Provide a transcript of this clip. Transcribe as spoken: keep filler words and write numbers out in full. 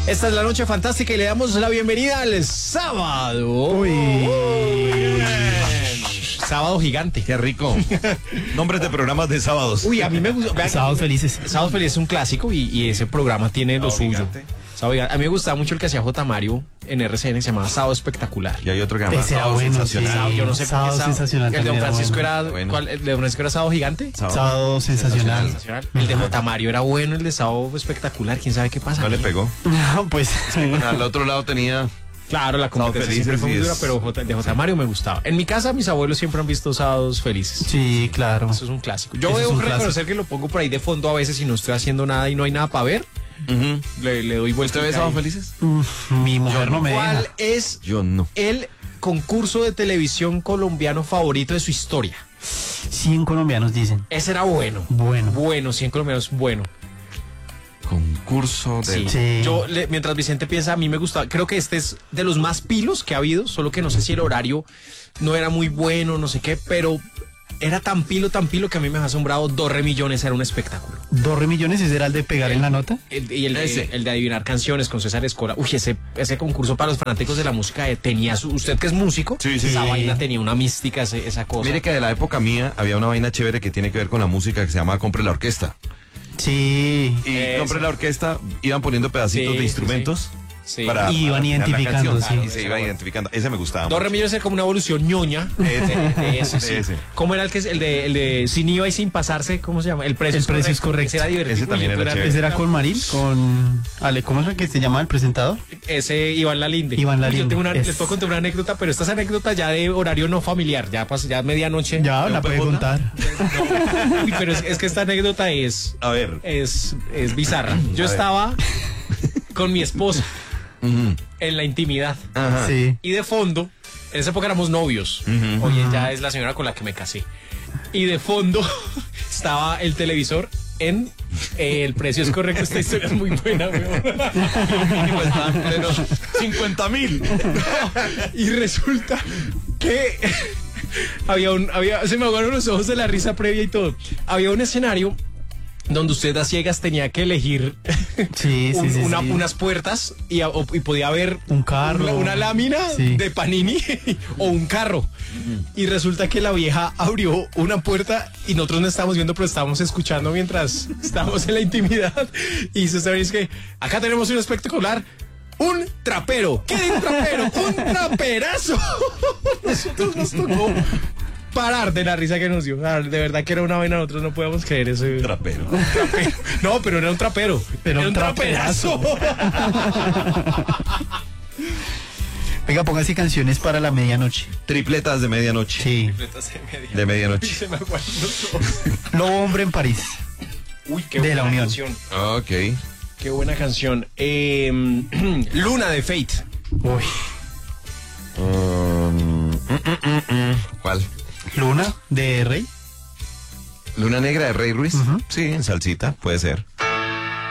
Esta es la noche fantástica y le damos la bienvenida al sábado. Uy. Uy. Sábado gigante. Qué rico. Nombres de programas de sábados. Uy, a mí me gusta. Sábados felices. Sábados felices es un clásico y, y ese programa tiene lo suyo. Gigante. Sábado Gigante. A mí me gustaba mucho el que hacía J. Mario en R C N, se llamaba Sábado Espectacular. Y hay otro que se llama Ese era Sábado bueno, Sensacional. sí. Sábado, yo no sé por qué Sábado sábado. Sensacional El de Don también era Francisco bueno. era, Bueno. ¿cuál? ¿El de Don Francisco era Sábado Gigante? Sábado sensacional. Sensacional. El de J. Mario era bueno, el de Sábado Espectacular. ¿Quién sabe qué pasa? No le pegó. No, pues. Al otro lado tenía... Claro, la competencia Felices siempre fue muy y dura, es- pero J- de J. Mario me gustaba. En mi casa mis abuelos siempre han visto Sábados Felices. Sí, claro. Eso es un clásico. Yo Eso es debo un reconocer clásico. que lo pongo por ahí de fondo a veces si no estoy haciendo nada y no hay nada para ver. Ujú. Le, le doy vuelta. ¿Usted ve Sábados Felices? Uf, mi mujer no me deja. ¿Cuál es Yo no. el concurso de televisión colombiano favorito de su historia? cien colombianos dicen. Ese era bueno. Bueno. Bueno, cien colombianos, bueno. Concurso de... Sí. Sí. Yo, le- mientras Vicente piensa, a mí me gustaba. Creo que este es de los más pilos que ha habido, solo que no sé si el horario no era muy bueno, no sé qué, pero era tan pilo, tan pilo que a mí me ha asombrado. Dos remillones era un espectáculo. Dos remillones, ese era el de pegar en la nota. El- y el de, Ese. el de adivinar canciones con César Escola. Uy, ese, ese concurso para los fanáticos de la música eh, tenía su. Usted que es músico, Sí, sí. esa Sí. vaina tenía una mística, ese- esa cosa. Mire que de la época mía había una vaina chévere que tiene que ver con la música que se llama Compre la Orquesta. Sí. Y Eso. Compre la Orquesta iban poniendo pedacitos Sí, de instrumentos. Sí. Para, Y iban para crear la identificando, canción. sí. Y se iba identificando. Ese me gustaba Dos mucho. remillones era como una evolución ñoña de, de ese, sí. De ese. ¿Cómo era el que es el de, el de sin I V A y sin pasarse? ¿Cómo se llama? El precio, El precio es correcto. Ese era divertido. Ese también Uy, era chévere. Ese era con Maril, con... Ale, ¿cómo es el que se llama el presentador? Ese Iván Lalinde. Iván Uy, Lalinde, Yo tengo una, es- les puedo contar una anécdota, pero esta es anécdota ya de horario no familiar, ya pas, ya medianoche. Ya, ¿De la un puede pejota? contar. Uy, pero es, es que esta anécdota es, A ver. es, es bizarra. Yo A ver. estaba con mi esposa Ujú. en la intimidad Ajá. Sí. y de fondo, en esa época éramos novios. Ujú. Oye, ya es la señora con la que me casé. Y de fondo estaba el televisor en eh, El precio es correcto. Esta historia es muy buena, weón. cincuenta mil. Y resulta que había un, había, se me aguaron los ojos de la risa previa y todo. Había un escenario donde usted a ciegas tenía que elegir Sí, sí, un- sí, una- sí. unas puertas y, a- o- y podía haber Un carro. una, una lámina Sí. de Panini o un carro. Y resulta que la vieja abrió una puerta y nosotros no estábamos viendo, pero estábamos escuchando mientras estábamos en la intimidad. Y se sabe es que acá tenemos un espectacular. Un trapero. ¿Qué de un trapero? ¡Un traperazo! Nosotros nos tocó parar de la risa que nos dio. Ah, de verdad que era una vaina, nosotros no podíamos creer eso. Trapero. Trapero. No, pero no era un trapero. Pero era un un traperazo. Venga, póngase canciones para la medianoche. Tripletas de medianoche. Sí. De medianoche. Se me aguantan los ojos. Lobo Hombre en París. Uy, qué De buena la Unión. canción. Ok. Qué buena canción. Eh, Luna de Fate. Uy. Um, mm, mm, mm, mm. ¿Cuál? Luna de Rey. Luna Negra de Rey Ruiz. Ujú. Sí, en salsita, puede ser.